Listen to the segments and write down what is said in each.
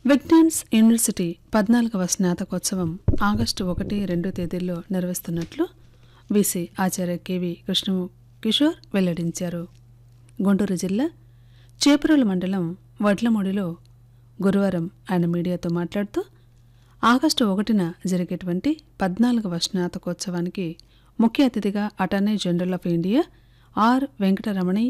Vignan's university 14వ స్నాతకోత్సవం August 1, 2 తేదీల్లో నిర్వహిస్తున్నట్లు VC ఆచార్య KV Krishna Kishore వెల్లడించారు. గుంటూరు జిల్లా చేపురోలు మండలం వడ్లమూడిలో గురువారం ఆయన మీడియాతో మాట్లాడుతూ ఆగస్టు 1న జరిగేటువంటి 14వ స్నాతకోత్సవానికి ముఖ్య అతిథిగా attorney general of India are Venkataramani,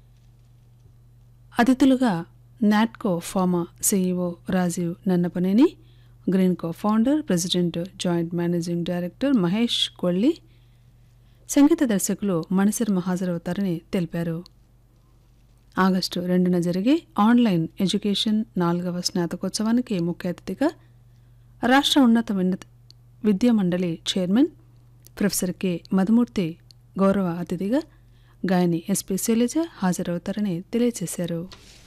అతిథులుగా Natco pharma CEO Rajiv Nannapaneni, Greenko founder, president, joint managing director Mahesh Kolli, సంగీత దర్శకులు మణిశర్మ హాజరవుతారని తెలిపారు. ఆగస్టు 2న జరిగే ఆన్లైన్ ఎడ్యుకేషన్ 4వ స్నాతకోత్సవానికి ముఖ్య అతిథిగా రాష్ట్ర ఉన్నత విద్యా మండలి చైర్మన్ ప్రొఫెసర్ కె మధుమూర్తి, గౌరవ అతిథిగా గాయని ఎస్పి శైలజ హాజరవుతారని తెలియజేశారు.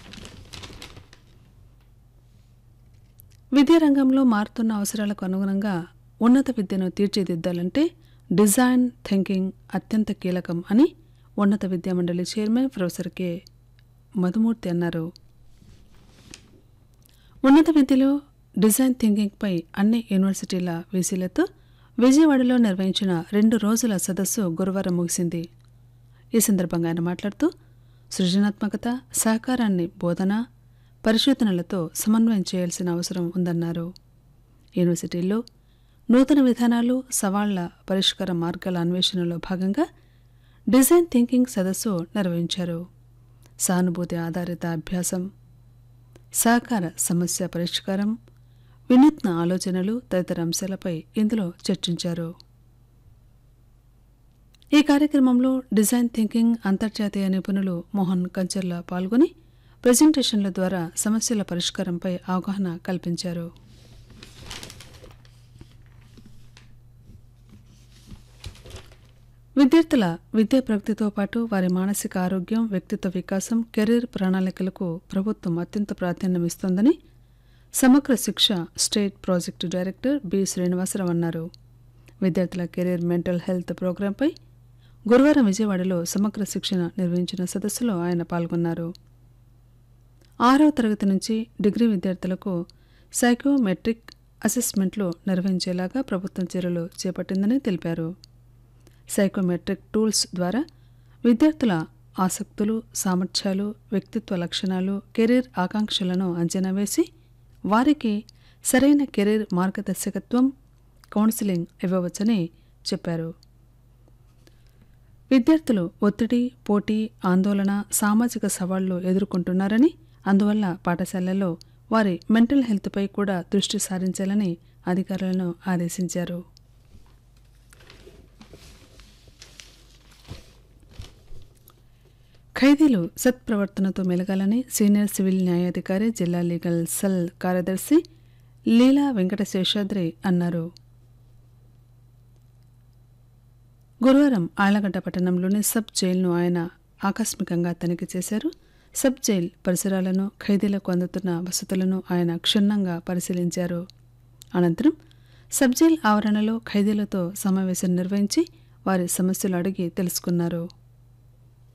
విద్యారంగంలో మారుతున్న అవసరాలకు అనుగుణంగా ఉన్నత విద్యను తీర్చిదిద్దాలంటే డిజైన్ థింకింగ్ అత్యంత కీలకం అని ఉన్నత విద్యామండలి చైర్మన్ ప్రొఫెసర్ కె మధుమూర్తి అన్నారు. ఉన్నత విద్యలో డిజైన్ థింకింగ్పై అన్ని యూనివర్సిటీల వీసీలతో విజయవాడలో నిర్వహించిన 2 రోజుల సదస్సు గురువారం ముగిసింది. ఈ సందర్భంగా ఆయన మాట్లాడుతూ సృజనాత్మకత, సహకారాన్ని బోధన, పరిశోధనలతో సమన్వయం చేయాల్సిన అవసరం ఉందన్నారు. యూనివర్సిటీల్లో నూతన విధానాలు, సవాళ్ల పరిష్కార మార్గాల అన్వేషణలో భాగంగా డిజైన్ థింకింగ్ సదస్సు నిర్వహించారు. సానుభూతి ఆధారిత అభ్యాసం, సహకార సమస్య పరిష్కారం, వినూత్న ఆలోచనలు తదితర అంశాలపై ఇందులో చర్చించారు. ఈ కార్యక్రమంలో డిజైన్ థింకింగ్ అంతర్జాతీయ నిపుణులు మోహన్ కంచర్ల పాల్గొని ప్రెజెంటేషన్ల ద్వారా సమస్యల పరిష్కారంపై అవగాహన కల్పించారు. విద్యార్థుల విద్యా ప్రగతితో పాటు వారి మానసిక ఆరోగ్యం, వ్యక్తిత్వ వికాసం, కెరీర్ ప్రణాళికలకు ప్రభుత్వం అత్యంత ప్రాధాన్యమిస్తోందని సమగ్ర శిక్ష state project director B Srinivasarao అన్నారు. విద్యార్థుల కెరీర్ మెంటల్ హెల్త్ ప్రోగ్రాంపై గురువారం విజయవాడలో సమగ్ర శిక్షణ నిర్వహించిన సదస్సులో ఆయన పాల్గొన్నారు. 6వ తరగతి నుంచి డిగ్రీ విద్యార్థులకు సైకోమెట్రిక్ అసెస్మెంట్లు నిర్వహించేలాగా ప్రభుత్వం చర్యలు చేపట్టిందని తెలిపారు. సైకోమెట్రిక్ టూల్స్ ద్వారా విద్యార్థుల ఆసక్తులు, సామర్థ్యాలు, వ్యక్తిత్వ లక్షణాలు, కెరీర్ ఆకాంక్షలను అంచనా వేసి వారికి సరైన కెరీర్ మార్గదర్శకత్వం, కౌన్సిలింగ్ ఇవ్వవచ్చని చెప్పారు. విద్యార్థులు ఒత్తిడి, పోటీ, ఆందోళన, సామాజిక సవాళ్లు ఎదుర్కొంటున్నారని, అందువల్ల పాఠశాలల్లో వారి మెంటల్ హెల్త్పై కూడా దృష్టి సారించాలని అధికారులను ఆదేశించారు. ఖైదీలు సత్ప్రవర్తనతో మెలగాలని సీనియర్ సివిల్ న్యాయాధికారి, జిల్లా లీగల్ సెల్ కార్యదర్శి లీలా వెంకటశేషాద్రి అన్నారు. గురువారం ఆళ్లగడ్డ పట్టణంలోని సబ్ జైలును ఆయన ఆకస్మికంగా తనిఖీ చేశారు. సబ్ జైల్ పరిసరాలను, ఖైదీలకు అందుతున్న వసతులను ఆయన క్షుణ్ణంగా పరిశీలించారు. అనంతరం సబ్ జైల్ ఆవరణలో ఖైదీలతో సమావేశం నిర్వహించి వారి సమస్యలు అడిగి తెలుసుకున్నారు.